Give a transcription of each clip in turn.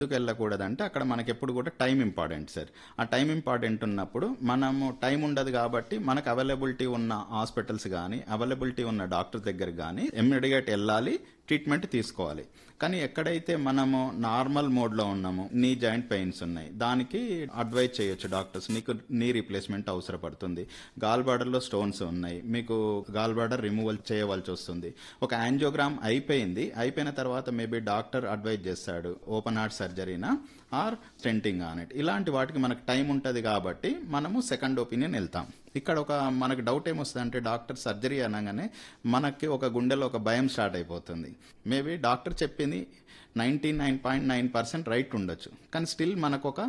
ఎందుకు వెళ్ళకూడదంటే అక్కడ మనకెప్పుడు కూడా టైం ఇంపార్టెంట్ సార్. ఆ టైం ఇంపార్టెంట్ ఉన్నప్పుడు మనము టైం ఉండదు కాబట్టి మనకు అవైలబిలిటీ ఉన్న హాస్పిటల్స్ కానీ అవైలబిలిటీ ఉన్న డాక్టర్ దగ్గర కానీ ఇమ్మీడియట్ వెళ్ళాలి, ట్రీట్మెంట్ తీసుకోవాలి. కానీ ఎక్కడైతే మనము నార్మల్ మోడ్లో ఉన్నామో, నీ జాయింట్ పెయిన్స్ ఉన్నాయి, దానికి అడ్వైజ్ చేయొచ్చు డాక్టర్స్, నీకు నీ రీప్లేస్మెంట్ అవసరపడుతుంది, గాల్ బ్లాడర్లో స్టోన్స్ ఉన్నాయి, మీకు గాల్ బ్లాడర్ రిమూవల్ చేయవలసి వస్తుంది, ఒక యాంజియోగ్రామ్ అయిపోయిన తర్వాత మేబీ డాక్టర్ అడ్వైజ్ చేస్తాడు ఓపెన్ హార్ట్ సర్జరీనా ఆర్ స్టెంటింగ్ అనేటి. ఇలాంటి వాటికి మనకు టైం ఉంటుంది కాబట్టి మనము సెకండ్ ఒపీనియన్ వెళ్తాం. ఇక్కడ ఒక మనకు డౌట్ ఏమొస్తుంది అంటే డాక్టర్ సర్జరీ అనగానే మనకి ఒక గుండెలో ఒక భయం స్టార్ట్ అయిపోతుంది. మేబీ డాక్టర్ చెప్పింది 99.9% రైట్ ఉండొచ్చు, కానీ స్టిల్ మనకు ఒక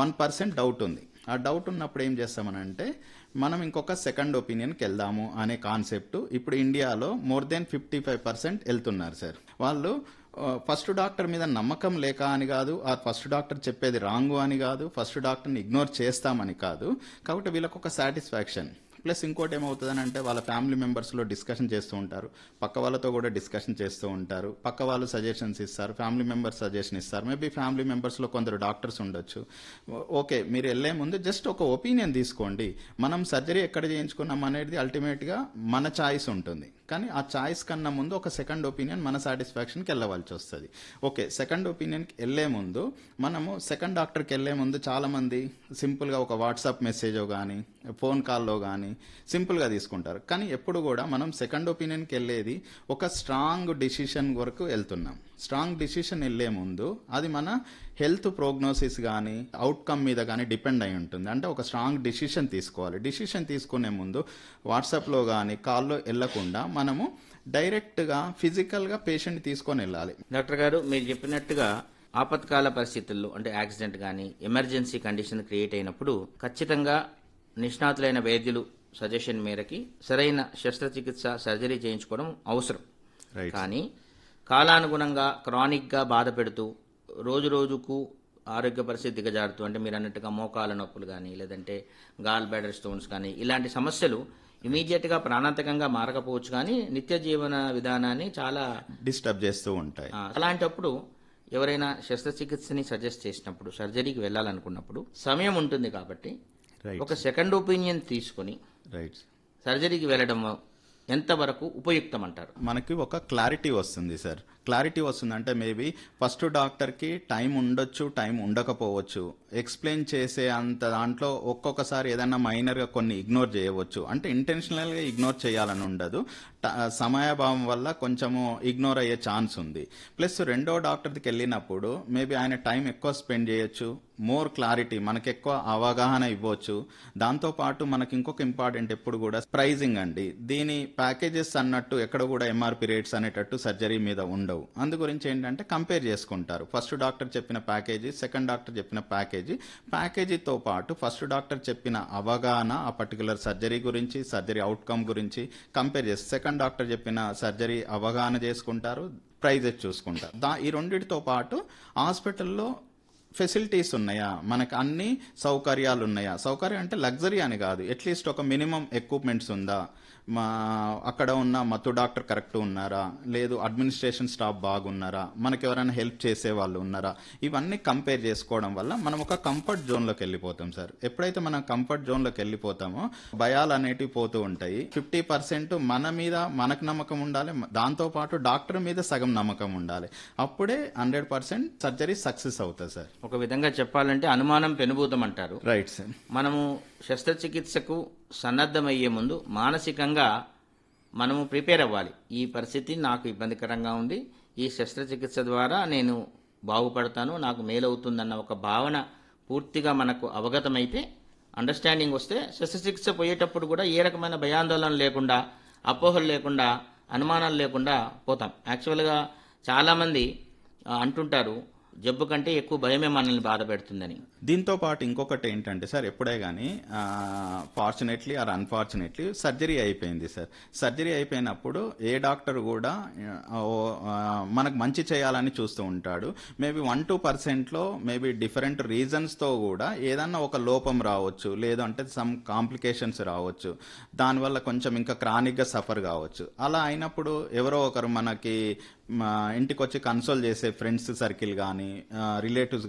1% డౌట్ ఉంది. ఆ డౌట్ ఉన్నప్పుడు ఏం చేస్తామనంటే మనం ఇంకొక సెకండ్ ఒపీనియన్కి వెళ్దాము అనే కాన్సెప్ట్ ఇప్పుడు ఇండియాలో మోర్ దెన్ 55% వెళ్తున్నారు సార్. వాళ్ళు ఫస్ట్ డాక్టర్ మీద నమ్మకం లేక అని కాదు, ఆ ఫస్ట్ డాక్టర్ చెప్పేది రాంగు అని కాదు, ఫస్ట్ డాక్టర్ని ఇగ్నోర్ చేస్తామని కాదు, కాబట్టి వీళ్ళకు ఒక సాటిస్ఫాక్షన్. ప్లస్ ఇంకోటి ఏమవుతుందని అంటే వాళ్ళ ఫ్యామిలీ మెంబర్స్లో డిస్కషన్ చేస్తూ ఉంటారు, పక్క వాళ్ళతో కూడా డిస్కషన్ చేస్తూ ఉంటారు, పక్క వాళ్ళు సజెషన్స్ ఇస్తారు, ఫ్యామిలీ మెంబర్స్ సజెషన్ ఇస్తారు. మేబీ ఫ్యామిలీ మెంబర్స్లో కొందరు డాక్టర్స్ ఉండొచ్చు. ఓకే, మీరు వెళ్లే ముందు జస్ట్ ఒక ఒపీనియన్ తీసుకోండి. మనం సర్జరీ ఎక్కడ చేయించుకున్నాం అనేది అల్టిమేట్గా మన ఛాయిస్ ఉంటుంది, కానీ ఆ ఛాయిస్ కన్నా ముందు ఒక సెకండ్ ఒపీనియన్ మన సాటిస్ఫాక్షన్కి వెళ్ళవలసి వస్తుంది. ఓకే, సెకండ్ ఒపీనియన్కి వెళ్లే ముందు మనము సెకండ్ డాక్టర్కి వెళ్లే ముందు చాలామంది సింపుల్గా ఒక వాట్సాప్ మెసేజో కానీ ఫోన్ కాల్లో కానీ సింపుల్గా తీసుకుంటారు. కానీ ఎప్పుడు కూడా మనం సెకండ్ ఒపీనియన్కి వెళ్ళేది ఒక స్ట్రాంగ్ డిసిషన్ వరకు వెళ్తున్నాం. స్ట్రాంగ్ డిసిషన్ వెళ్లే ముందు అది మన హెల్త్ ప్రోగ్నోసిస్ కానీ అవుట్కమ్ మీద కానీ డిపెండ్ అయి ఉంటుంది. అంటే ఒక స్ట్రాంగ్ డిసిషన్ తీసుకోవాలి. డిసిషన్ తీసుకునే ముందు వాట్సాప్లో కానీ కాల్లో వెళ్లకుండా మనము డైరెక్ట్గా ఫిజికల్గా పేషెంట్ తీసుకొని వెళ్ళాలి. డాక్టర్ గారు, మీరు చెప్పినట్టుగా ఆపత్కాల పరిస్థితుల్లో అంటే యాక్సిడెంట్ కానీ ఎమర్జెన్సీ కండిషన్ క్రియేట్ అయినప్పుడు ఖచ్చితంగా నిష్ణాతులైన వైద్యులు సజెషన్ మేరకి సరైన శస్త్రచికిత్స సర్జరీ చేయించుకోవడం అవసరం. కానీ కాలానుగుణంగా క్రానిక్గా బాధ పెడుతూ రోజు రోజుకు ఆరోగ్య పరిస్థితి దిగజారుతూ, అంటే మీరు అన్నట్టుగా మోకాల నొప్పులు కానీ లేదంటే గాల్ బ్లాడర్ స్టోన్స్ కానీ ఇలాంటి సమస్యలు ఇమీడియట్గా ప్రాణాంతకంగా మారకపోవచ్చు, కానీ నిత్య జీవన విధానాన్ని చాలా డిస్టర్బ్ చేస్తూ ఉంటాయి. అలాంటప్పుడు ఎవరైనా శస్త్రచికిత్సని సజెస్ట్ చేసినప్పుడు, సర్జరీకి వెళ్ళాలనుకున్నప్పుడు సమయం ఉంటుంది కాబట్టి ఒక సెకండ్ ఒపీనియన్ తీసుకుని సర్జరీకి వెళ్ళడం ఎంతవరకు ఉపయుక్తం అంటారు? మనకి ఒక క్లారిటీ వస్తుంది సార్. క్లారిటీ వస్తుందంటే మేబీ ఫస్ట్ డాక్టర్కి టైం ఉండొచ్చు, టైం ఉండకపోవచ్చు, ఎక్స్ప్లెయిన్ చేసే అంత దాంట్లో ఒక్కొక్కసారి ఏదైనా మైనర్గా కొన్ని ఇగ్నోర్ చేయవచ్చు. అంటే ఇంటెన్షనల్గా ఇగ్నోర్ చేయాలని ఉండదు, సమయాభావం వల్ల కొంచెము ఇగ్నోర్ అయ్యే ఛాన్స్ ఉంది. ప్లస్ రెండో డాక్టర్కి వెళ్ళినప్పుడు మేబీ ఆయన టైం ఎక్కువ స్పెండ్ చేయొచ్చు, మోర్ క్లారిటీ మనకి ఎక్కువ అవగాహన ఇవ్వచ్చు. దాంతోపాటు మనకి ఇంకొక ఇంపార్టెంట్ ఎప్పుడు కూడా ప్రైజింగ్ అండి. దీని ప్యాకేజెస్ అన్నట్టు ఎక్కడ కూడా ఎంఆర్పి రేట్స్ అనేటట్టు సర్జరీ మీద ఉండవు. అందు గురించి ఏంటంటే కంపేర్ చేసుకుంటారు. ఫస్ట్ డాక్టర్ చెప్పిన ప్యాకేజీ, సెకండ్ డాక్టర్ చెప్పిన ప్యాకేజీతో పాటు ఫస్ట్ డాక్టర్ చెప్పిన అవగాహన ఆ పర్టికులర్ సర్జరీ గురించి, సర్జరీ అవుట్కమ్ గురించి కంపేర్ చేసి సెకండ్ డాక్టర్ చెప్పిన సర్జరీ అవగాహన చేసుకుంటారు, ప్రైజెస్ చూసుకుంటారు. ఈ రెండింటితో పాటు హాస్పిటల్లో ఫెసిలిటీస్ ఉన్నాయా, మనకు అన్ని సౌకర్యాలు ఉన్నాయా, సౌకర్యం అంటే లగ్జరీ అని కాదు, అట్లీస్ట్ ఒక మినిమం ఎక్విప్మెంట్స్ ఉందా, అక్కడ ఉన్న మత్తు డాక్టర్ కరెక్ట్ ఉన్నారా, లేదు అడ్మినిస్ట్రేషన్ స్టాఫ్ బాగున్నారా, మనకి ఎవరైనా హెల్ప్ చేసే వాళ్ళు ఉన్నారా, ఇవన్నీ కంపేర్ చేసుకోవడం వల్ల మనం ఒక కంఫర్ట్ జోన్లోకి వెళ్ళిపోతాం సార్. ఎప్పుడైతే మనం కంఫర్ట్ జోన్లోకి వెళ్ళిపోతామో భయాలు అనేటివి పోతూ ఉంటాయి. 50% మన మీద మనకు నమ్మకం ఉండాలి, దాంతోపాటు డాక్టర్ మీద సగం నమ్మకం ఉండాలి. అప్పుడే 100% సర్జరీ సక్సెస్ అవుతుంది సార్. ఒక విధంగా చెప్పాలంటే అనుమానం పెనుభూతం అంటారు. Right sir. మనము శస్త్రచికిత్సకు సన్నద్ధమయ్యే ముందు మానసికంగా మనము ప్రిపేర్ అవ్వాలి. ఈ పరిస్థితి నాకు ఇబ్బందికరంగా ఉంది, ఈ శస్త్రచికిత్స ద్వారా నేను బాగుపడతాను, నాకు మేలవుతుందన్న ఒక భావన పూర్తిగా మనకు అవగతమైతే, అండర్స్టాండింగ్ వస్తే శస్త్రచికిత్స పోయేటప్పుడు కూడా ఏ రకమైన భయాందోళన లేకుండా, అపోహలు లేకుండా, అనుమానాలు లేకుండా పోతాం. యాక్చువల్గా చాలామంది అంటుంటారు జబ్బు కంటే ఎక్కువ భయమే మనల్ని బాధ పెడుతుందని. దీంతో పాటు ఇంకొకటి ఏంటంటే సార్, ఎప్పుడే కానీ ఫార్చునేట్లీ ఆర్ అన్ఫార్చునేట్లీ సర్జరీ అయిపోయింది సార్. సర్జరీ అయిపోయినప్పుడు ఏ డాక్టర్ కూడా మనకు మంచి చేయాలని చూస్తూ ఉంటాడు. మేబీ 1-2%లో మేబీ డిఫరెంట్ రీజన్స్తో కూడా ఏదన్నా ఒక లోపం రావచ్చు, లేదంటే సమ్ కాంప్లికేషన్స్ రావచ్చు, దానివల్ల కొంచెం ఇంకా క్రానిక్గా సఫర్ కావచ్చు. అలా అయినప్పుడు ఎవరో ఒకరు మనకి మా ఇంటికి వచ్చి కన్సోల్ చేసే ఫ్రెండ్స్ సర్కిల్ కానీ రిలేటివ్స్